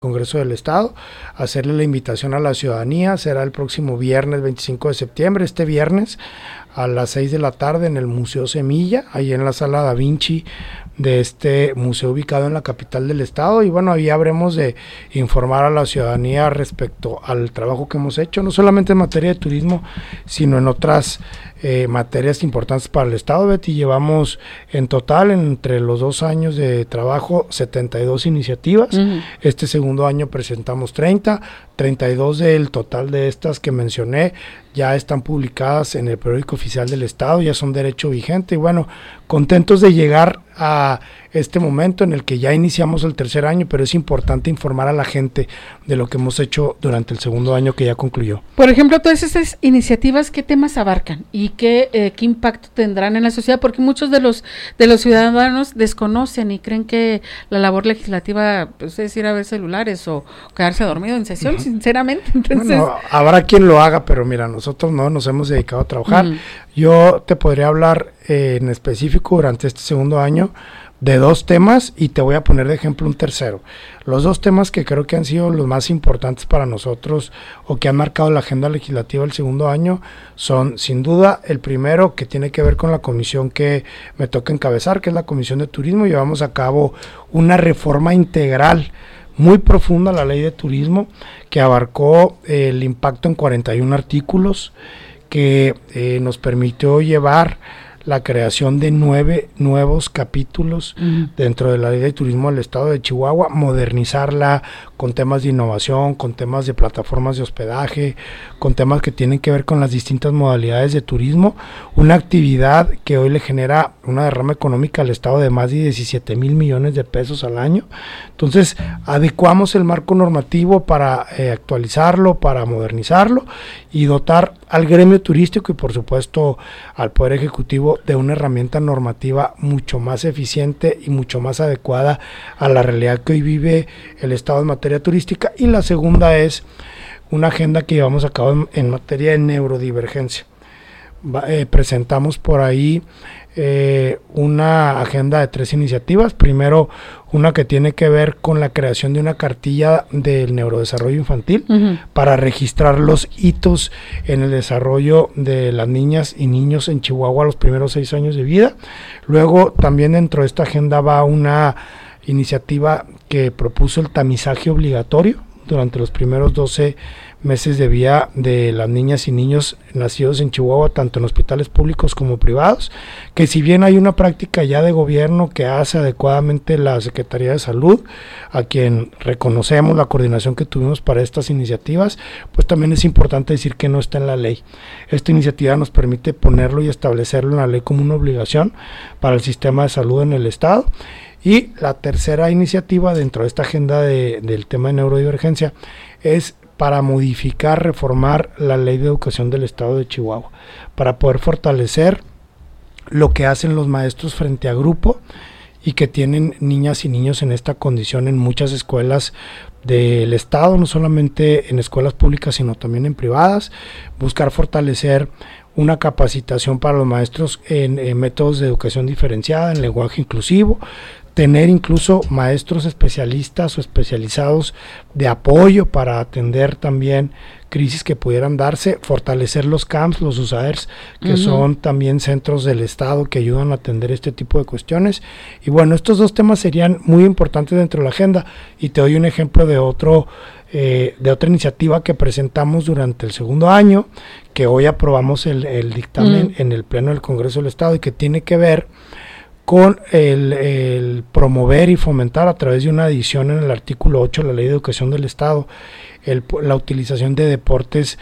Congreso del Estado, hacerle la invitación a la ciudadanía. Será el próximo viernes 25 de septiembre, este viernes a las 6 de la tarde en el Museo Semilla, ahí en la Sala Da Vinci de este museo ubicado en la capital del estado. Y bueno, ahí habremos de informar a la ciudadanía respecto al trabajo que hemos hecho, no solamente en materia de turismo, sino en otras materias importantes para el estado. Betty, llevamos en total, entre los 2 años de trabajo, 72 iniciativas. Este segundo año presentamos 32 del total de estas que mencioné ya están publicadas en el periódico oficial del estado, ya son derecho vigente. Y bueno, contentos de llegar a este momento en el que ya iniciamos el tercer año, pero es importante informar a la gente de lo que hemos hecho durante el segundo año que ya concluyó. Por ejemplo, todas estas iniciativas, ¿qué temas abarcan y qué impacto tendrán en la sociedad? Porque muchos de los ciudadanos desconocen y creen que la labor legislativa pues, es ir a ver celulares o quedarse dormido en sesión, sinceramente. Entonces, bueno, habrá quien lo haga, pero mira, nosotros no nos hemos dedicado a trabajar. Yo te podría hablar en específico durante este segundo año de 2 temas y te voy a poner de ejemplo un tercero. Los 2 temas que creo que han sido los más importantes para nosotros o que han marcado la agenda legislativa del segundo año son, sin duda, el primero, que tiene que ver con la comisión que me toca encabezar, que es la Comisión de Turismo. Llevamos a cabo una reforma integral muy profunda a la ley de turismo que abarcó el impacto en 41 artículos, que nos permitió llevar la creación de 9 nuevos capítulos dentro de la ley de turismo del estado de Chihuahua, modernizarla con temas de innovación, con temas de plataformas de hospedaje, con temas que tienen que ver con las distintas modalidades de turismo, una actividad que hoy le genera una derrama económica al estado de más de 17 mil millones de pesos al año. Entonces, adecuamos el marco normativo para actualizarlo, para modernizarlo y dotar al gremio turístico y por supuesto al Poder Ejecutivo de una herramienta normativa mucho más eficiente y mucho más adecuada a la realidad que hoy vive el estado en materia turística. Y la segunda es una agenda que llevamos a cabo en materia de neurodivergencia. Presentamos por ahí una agenda de 3 iniciativas. Primero, una que tiene que ver con la creación de una cartilla del neurodesarrollo infantil para registrar los hitos en el desarrollo de las niñas y niños en Chihuahua a los primeros 6 años de vida. Luego, también dentro de esta agenda va una iniciativa que propuso el tamizaje obligatorio durante los primeros 12 meses de vida de las niñas y niños nacidos en Chihuahua, tanto en hospitales públicos como privados, que si bien hay una práctica ya de gobierno que hace adecuadamente la Secretaría de Salud, a quien reconocemos la coordinación que tuvimos para estas iniciativas, pues también es importante decir que no está en la ley. Esta iniciativa nos permite ponerlo y establecerlo en la ley como una obligación para el sistema de salud en el estado. Y la tercera iniciativa dentro de esta agenda del tema de neurodivergencia es para modificar, reformar la ley de educación del estado de Chihuahua, para poder fortalecer lo que hacen los maestros frente a grupo y que tienen niñas y niños en esta condición en muchas escuelas del estado, no solamente en escuelas públicas sino también en privadas. Buscar fortalecer una capacitación para los maestros en métodos de educación diferenciada, en lenguaje inclusivo, tener incluso maestros especialistas o especializados de apoyo para atender también crisis que pudieran darse, fortalecer los CAMPS, los USAERs, que son también centros del estado que ayudan a atender este tipo de cuestiones. Y bueno, estos 2 temas serían muy importantes dentro de la agenda, y te doy un ejemplo de otra iniciativa que presentamos durante el segundo año, que hoy aprobamos el dictamen en el Pleno del Congreso del Estado, y que tiene que ver con el promover y fomentar a través de una adición en el artículo 8 de la Ley de Educación del Estado la utilización de deportes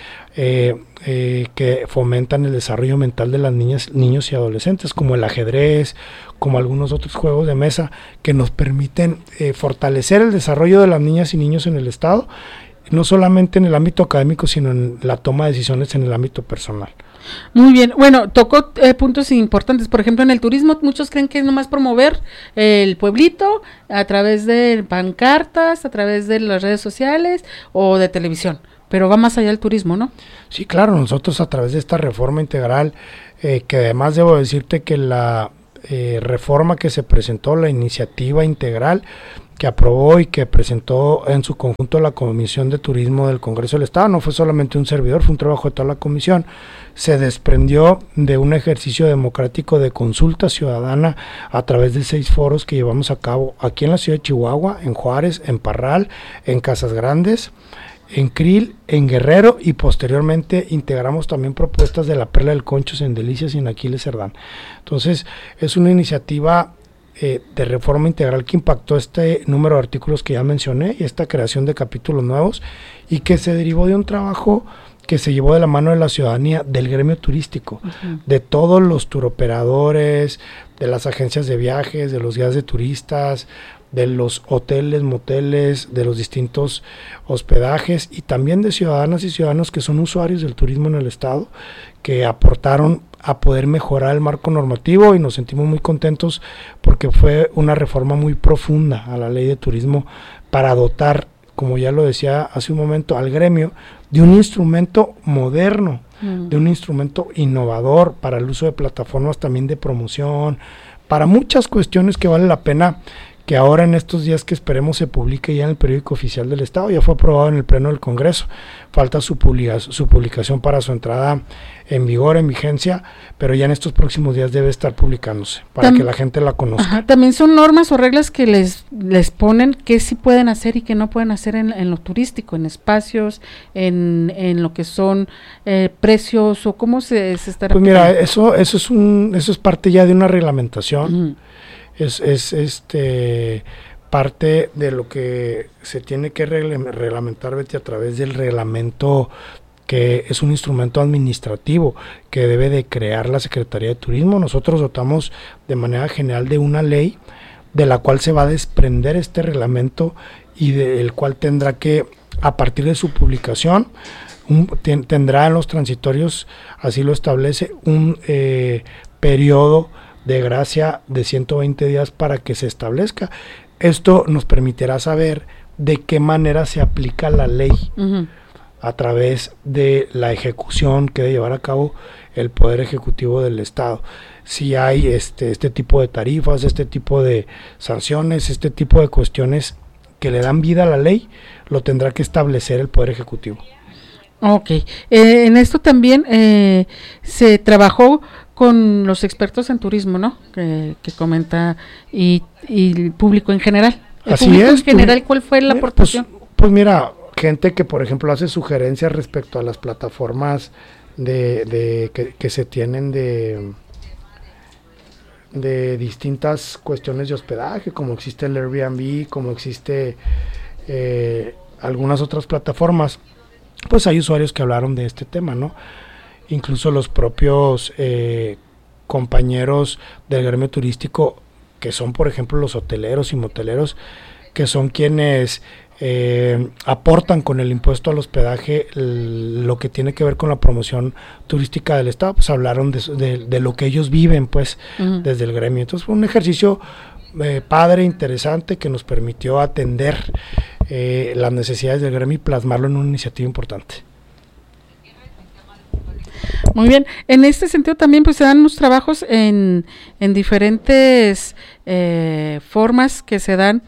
que fomentan el desarrollo mental de las niñas, niños y adolescentes, como el ajedrez, como algunos otros juegos de mesa que nos permiten fortalecer el desarrollo de las niñas y niños en el estado, no solamente en el ámbito académico, sino en la toma de decisiones en el ámbito personal. Muy bien, bueno, tocó puntos importantes. Por ejemplo, en el turismo muchos creen que es nomás promover el pueblito a través de pancartas, a través de las redes sociales o de televisión, pero va más allá del turismo, ¿no? Sí, claro, nosotros a través de esta reforma integral, que además debo decirte que la reforma que se presentó, la iniciativa integral que aprobó y que presentó en su conjunto la Comisión de Turismo del Congreso del Estado, no fue solamente un servidor, fue un trabajo de toda la comisión, se desprendió de un ejercicio democrático de consulta ciudadana a través de 6 foros que llevamos a cabo aquí en la ciudad de Chihuahua, en Juárez, en Parral, en Casas Grandes, en Krill, en Guerrero, y posteriormente integramos también propuestas de la Perla del Conchos en Delicias y en Aquiles Cerdán. Entonces es una iniciativa de reforma integral que impactó este número de artículos que ya mencioné y esta creación de capítulos nuevos, y que se derivó de un trabajo que se llevó de la mano de la ciudadanía, del gremio turístico, de todos los turoperadores, de las agencias de viajes, de los guías de turistas, de los hoteles, moteles, de los distintos hospedajes, y también de ciudadanas y ciudadanos que son usuarios del turismo en el estado, que aportaron a poder mejorar el marco normativo, y nos sentimos muy contentos porque fue una reforma muy profunda a la ley de turismo para dotar, como ya lo decía hace un momento, al gremio de un instrumento moderno, de un instrumento innovador para el uso de plataformas también de promoción, para muchas cuestiones que vale la pena que ahora en estos días que esperemos se publique ya en el periódico oficial del Estado. Ya fue aprobado en el Pleno del Congreso, falta su publicación para su entrada en vigor, en vigencia, pero ya en estos próximos días debe estar publicándose para que la gente la conozca. Ajá, también son normas o reglas que les ponen qué sí pueden hacer y qué no pueden hacer en lo turístico, en espacios, en lo que son precios, o cómo se estará. Pues mira, eso es parte ya de una reglamentación. Es parte de lo que se tiene que reglamentar, Betty, a través del reglamento, que es un instrumento administrativo que debe de crear la Secretaría de Turismo. Nosotros dotamos de manera general de una ley de la cual se va a desprender este reglamento, y del cual tendrá que, a partir de su publicación, tendrá en los transitorios, así lo establece, un periodo de gracia de 120 días para que se establezca. Esto nos permitirá saber de qué manera se aplica la ley a través de la ejecución que debe llevar a cabo el Poder Ejecutivo del Estado. Si hay este tipo de tarifas, este tipo de sanciones, este tipo de cuestiones que le dan vida a la ley, lo tendrá que establecer el Poder Ejecutivo. Ok, en esto también se trabajó con los expertos en turismo, ¿no? Que comenta, y el público en general. Así es. En general, ¿cuál fue la aportación? Pues mira, gente que por ejemplo hace sugerencias respecto a las plataformas que se tienen de distintas cuestiones de hospedaje, como existe el Airbnb, como existe algunas otras plataformas. Pues hay usuarios que hablaron de este tema, ¿no? Incluso los propios compañeros del gremio turístico, que son por ejemplo los hoteleros y moteleros, que son quienes aportan con el impuesto al hospedaje lo que tiene que ver con la promoción turística del Estado, pues hablaron de lo que ellos viven, pues, desde el gremio. Entonces fue un ejercicio padre, interesante, que nos permitió atender las necesidades del gremio y plasmarlo en una iniciativa importante. Muy bien, en este sentido también pues se dan unos trabajos en diferentes formas que se dan.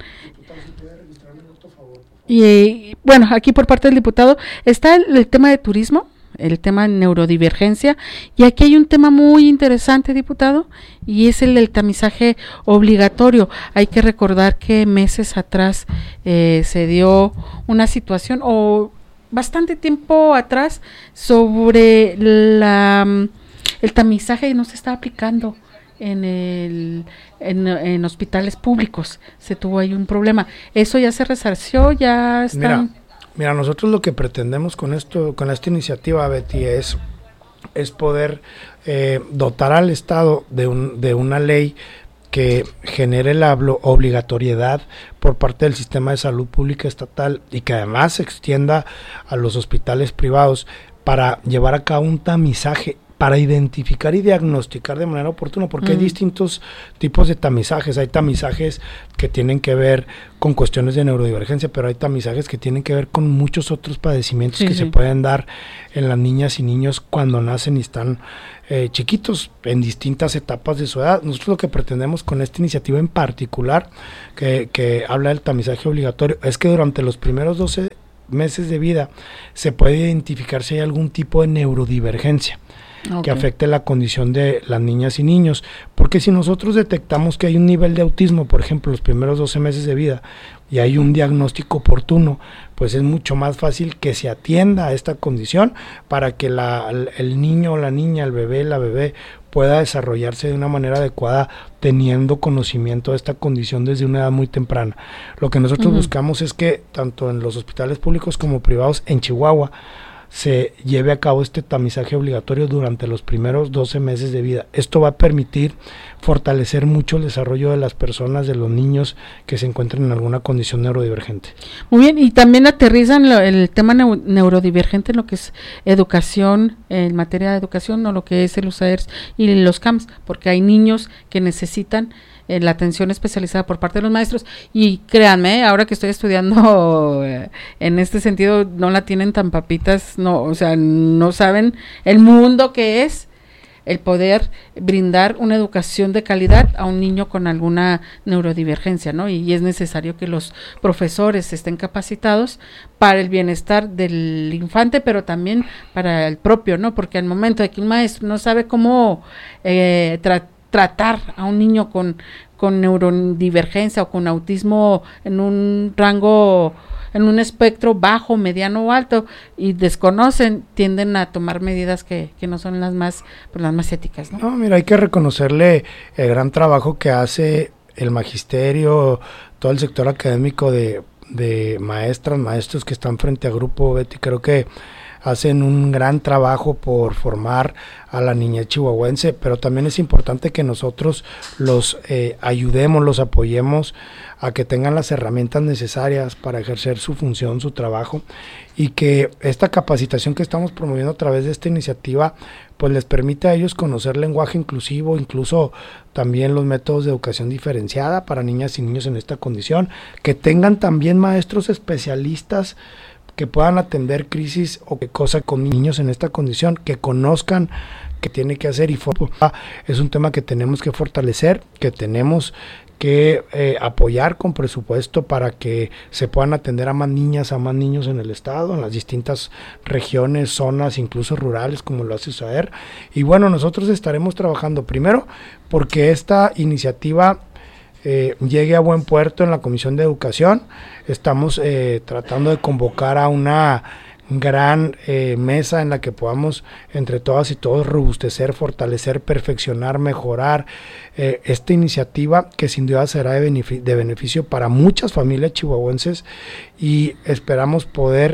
Y bueno, aquí por parte del diputado está el tema de turismo, el tema de neurodivergencia, y aquí hay un tema muy interesante, diputado, y es el del tamizaje obligatorio. Hay que recordar que meses atrás se dio una situación, o bastante tiempo atrás, sobre el tamizaje, y no se está aplicando en hospitales públicos. Se tuvo ahí un problema. Eso ya se resarció, ya está. Mira, nosotros lo que pretendemos con esta iniciativa, Betty, es poder dotar al Estado de una ley que genere la obligatoriedad por parte del sistema de salud pública estatal, y que además se extienda a los hospitales privados para llevar a cabo un tamizaje para identificar y diagnosticar de manera oportuna, porque hay distintos tipos de tamizajes. Hay tamizajes que tienen que ver con cuestiones de neurodivergencia, pero hay tamizajes que tienen que ver con muchos otros padecimientos que se pueden dar en las niñas y niños cuando nacen y están chiquitos, en distintas etapas de su edad. Nosotros lo que pretendemos con esta iniciativa en particular, que habla del tamizaje obligatorio, es que durante los primeros 12 meses de vida se puede identificar si hay algún tipo de neurodivergencia que afecte la condición de las niñas y niños, porque si nosotros detectamos que hay un nivel de autismo, por ejemplo, los primeros 12 meses de vida, y hay un diagnóstico oportuno, pues es mucho más fácil que se atienda a esta condición para que el niño o la niña, el bebé, la bebé, pueda desarrollarse de una manera adecuada, teniendo conocimiento de esta condición desde una edad muy temprana. Lo que nosotros buscamos es que tanto en los hospitales públicos como privados en Chihuahua se lleve a cabo este tamizaje obligatorio durante los primeros 12 meses de vida. Esto va a permitir fortalecer mucho el desarrollo de las personas, de los niños que se encuentren en alguna condición neurodivergente. Muy bien, y también aterrizan el tema neurodivergente en lo que es educación, en materia de educación, o lo que es el USAERS y los CAMS, porque hay niños que necesitan la atención especializada por parte de los maestros, y créanme, ahora que estoy estudiando en este sentido, no la tienen tan papitas, no, o sea, no saben el mundo que es el poder brindar una educación de calidad a un niño con alguna neurodivergencia, ¿no? Y es necesario que los profesores estén capacitados para el bienestar del infante, pero también para el propio, ¿no? Porque al momento de que un maestro no sabe cómo tratar a un niño con neurodivergencia o con autismo en un rango, en un espectro bajo, mediano o alto, y desconocen, tienden a tomar medidas que no son las más éticas, ¿no? No, mira, hay que reconocerle el gran trabajo que hace el magisterio, todo el sector académico de maestras, maestros que están frente a Grupo Betty. Creo que hacen un gran trabajo por formar a la niñez chihuahuense, pero también es importante que nosotros los ayudemos, los apoyemos a que tengan las herramientas necesarias para ejercer su función, su trabajo, y que esta capacitación que estamos promoviendo a través de esta iniciativa pues les permite a ellos conocer lenguaje inclusivo, incluso también los métodos de educación diferenciada para niñas y niños en esta condición, que tengan también maestros especialistas que puedan atender crisis o qué cosa con niños en esta condición, que conozcan qué tiene que hacer, y es un tema que tenemos que fortalecer, que tenemos que apoyar con presupuesto para que se puedan atender a más niñas, a más niños en el estado, en las distintas regiones, zonas, incluso rurales, como lo hace USAER. Y bueno, nosotros estaremos trabajando primero porque esta iniciativa llegue a buen puerto en la Comisión de Educación. Estamos tratando de convocar a una gran mesa en la que podamos entre todas y todos robustecer, fortalecer, perfeccionar, mejorar esta iniciativa, que sin duda será de beneficio para muchas familias chihuahuenses, y esperamos poder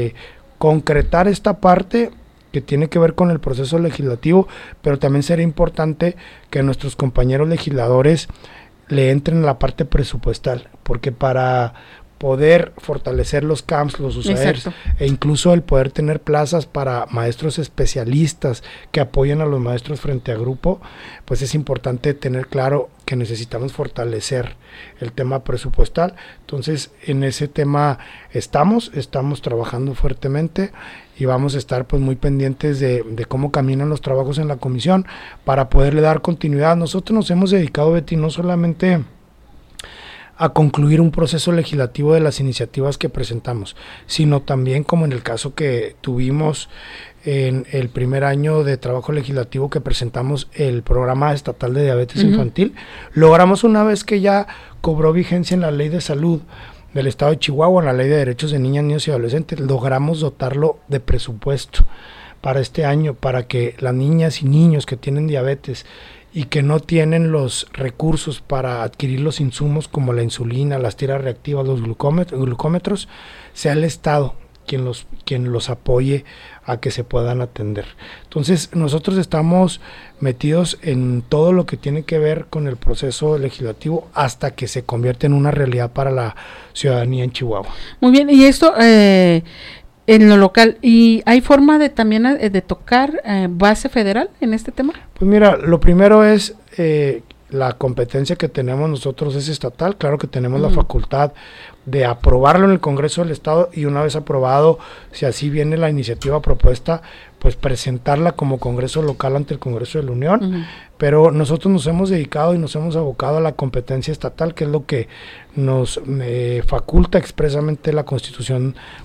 concretar esta parte que tiene que ver con el proceso legislativo, pero también será importante que nuestros compañeros legisladores le entren a la parte presupuestal, porque para poder fortalecer los CAMS, los USAERs, e incluso el poder tener plazas para maestros especialistas que apoyen a los maestros frente a grupo, pues es importante tener claro que necesitamos fortalecer el tema presupuestal. Entonces, en ese tema estamos trabajando fuertemente, y vamos a estar pues muy pendientes de cómo caminan los trabajos en la comisión para poderle dar continuidad. Nosotros nos hemos dedicado, Betty, no solamente a concluir un proceso legislativo de las iniciativas que presentamos, sino también, como en el caso que tuvimos en el primer año de trabajo legislativo, que presentamos el programa estatal de diabetes infantil, logramos, una vez que ya cobró vigencia en la Ley de Salud del Estado de Chihuahua, en la Ley de Derechos de Niñas, Niños y Adolescentes, logramos dotarlo de presupuesto para este año, para que las niñas y niños que tienen diabetes y que no tienen los recursos para adquirir los insumos como la insulina, las tiras reactivas, los glucómetros, sea el Estado quien los apoye a que se puedan atender. Entonces, nosotros estamos metidos en todo lo que tiene que ver con el proceso legislativo hasta que se convierte en una realidad para la ciudadanía en Chihuahua. Muy bien, y esto En lo local. ¿Y hay forma de también de tocar base federal en este tema? Pues mira, lo primero es la competencia que tenemos nosotros es estatal. Claro que tenemos la facultad de aprobarlo en el Congreso del Estado y una vez aprobado, si así viene la iniciativa propuesta, pues presentarla como Congreso local ante el Congreso de la Unión. Pero nosotros nos hemos dedicado y nos hemos abocado a la competencia estatal, que es lo que nos faculta expresamente la Constitución